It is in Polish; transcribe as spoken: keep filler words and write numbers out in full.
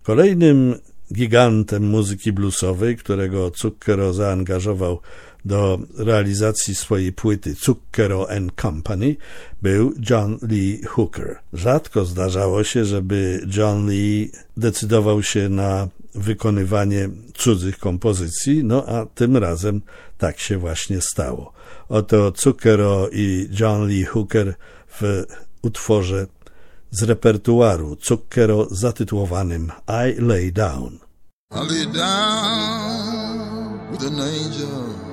Kolejnym gigantem muzyki bluesowej, którego Zucchero zaangażował do realizacji swojej płyty Zucchero and Company, był John Lee Hooker. Rzadko zdarzało się, żeby John Lee decydował się na wykonywanie cudzych kompozycji, no a tym razem tak się właśnie stało. Oto Zucchero i John Lee Hooker w utworze z repertuaru Zucchero zatytułowanym I Lay Down. I lay down with an angel